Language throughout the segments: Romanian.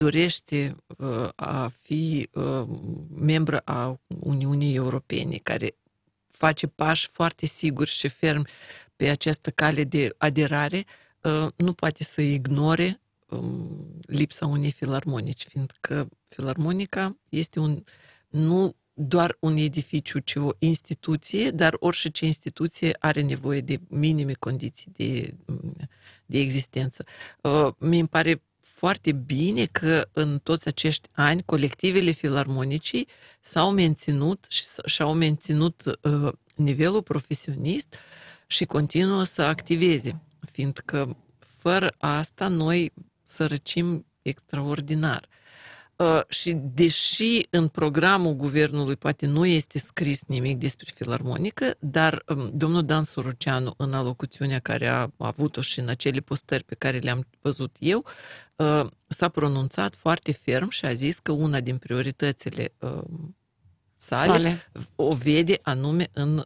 dorește a fi membră a Uniunii Europene, care face pași foarte siguri și ferm pe această cale de aderare, nu poate să ignore lipsa unei filarmonici, fiindcă filarmonica este nu doar un edificiu, ci o instituție, dar orice instituție are nevoie de minime condiții de existență. Mi-mi pare foarte bine că în toți acești ani colectivele filarmonicii s-au menținut și-au menținut nivelul profesionist și continuă să activeze, fiindcă fără asta noi sărăcim extraordinar. Și deși în programul guvernului poate nu este scris nimic despre filarmonică, dar domnul Dan Soroceanu, în alocuțiunea care a avut-o și în acele postări pe care le-am văzut eu, s-a pronunțat foarte ferm și a zis că una din prioritățile sale o vede anume în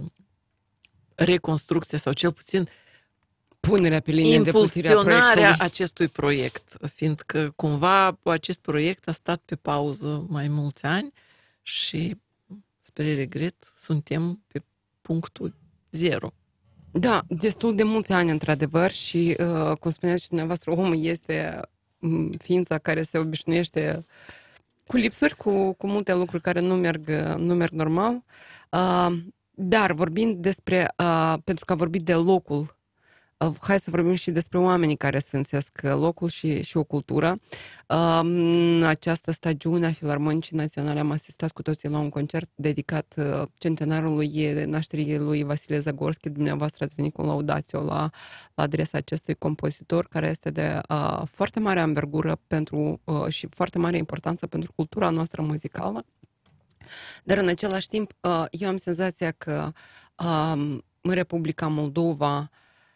reconstrucția sau cel puțin punerea pe linie de impulsionarea acestui proiect, fiindcă cumva acest proiect a stat pe pauză mai mulți ani și, spre regret, suntem pe punctul zero. Da, destul de mulți ani, într-adevăr, și, cum spuneați și dumneavoastră, omul este ființa care se obișnuiește cu lipsuri, cu multe lucruri care nu merg normal. Dar, vorbind despre, pentru că a vorbit de locul, hai să vorbim și despre oamenii care sfințesc locul și o cultură. În această stagiune a Filarmonicii Naționale am asistat cu toții la un concert dedicat centenarului nașterii lui Vasile Zagorski. Dumneavoastră ați venit cu laudațiu la adresa acestui compozitor, care este de foarte mare anvergură și foarte mare importanță pentru cultura noastră muzicală. Dar în același timp, eu am senzația că în Republica Moldova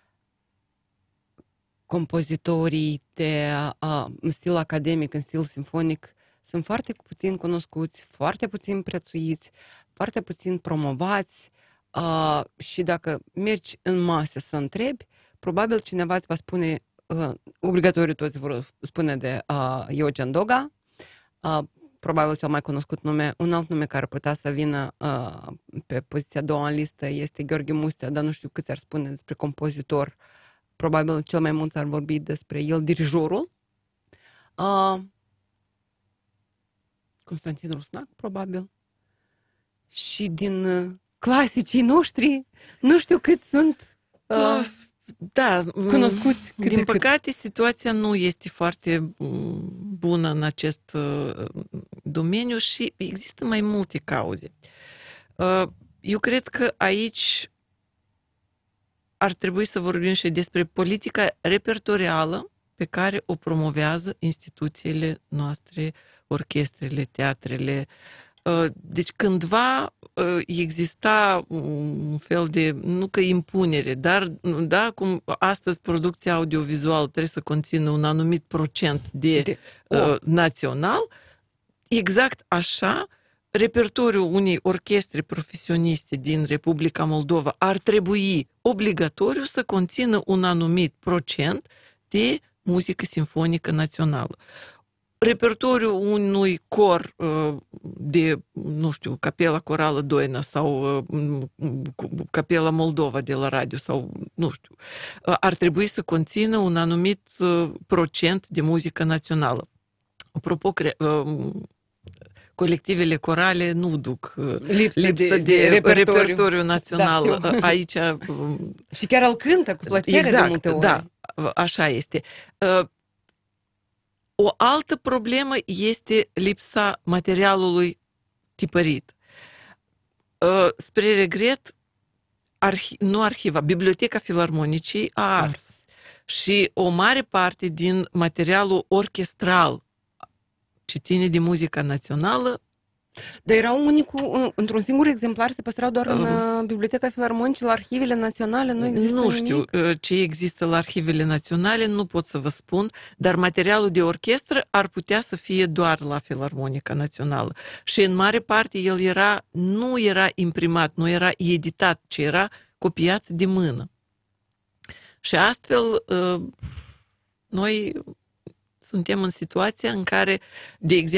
compozitorii în stil academic, în stil simfonic, sunt foarte puțin cunoscuți, foarte puțin prețuiți, foarte puțin promovați și dacă mergi în masă să întrebi, probabil cineva îți va spune, obligatoriu toți vor spune de Eugen Doga, probabil cel mai cunoscut nume, un alt nume care putea să vină pe poziția a doua în listă este Gheorghe Mustea, dar nu știu câți ar spune despre compozitor. Probabil cel mai mulți ar vorbi despre el, dirijorul. Constantin Rusnac, probabil. Și din clasicii noștri, nu știu cât sunt cunoscuți. Din păcate, situația nu este foarte bună în acest domeniu și există mai multe cauze. Eu cred că aici ar trebui să vorbim și despre politica repertorială pe care o promovează instituțiile noastre, orchestrele, teatrele. Deci cândva exista un fel de, nu că impunere, dar da, cum astăzi producția audiovizuală trebuie să conțină un anumit procent de național, exact așa repertoriul unei orchestre profesioniste din Republica Moldova ar trebui obligatoriu să conțină un anumit procent de muzică simfonică națională. Repertoriul unui cor de, nu știu, Capela Corală Doina sau Capela Moldova de la radio sau, nu știu, ar trebui să conțină un anumit procent de muzică națională. Apropo, colectivele corale nu duc lipsă de repertoriu național. Da, aici. Și chiar îl cântă cu plăcere exact, de multe ori. Da, așa este. O altă problemă este lipsa materialului tipărit. Spre regret, Biblioteca Filarmonicii a ars. Și o mare parte din materialul orchestral ce ține de muzica națională. Dar era într-un singur exemplar, se păstrau doar în Biblioteca Filarmonicii, la arhivele naționale, nu există Nu știu ce există la arhivele naționale, nu pot să vă spun, dar materialul de orchestră ar putea să fie doar la Filarmonica Națională. Și în mare parte el nu era imprimat, nu era editat, ci era copiat de mână. Și astfel noi suntem în situația în care, de exemplu,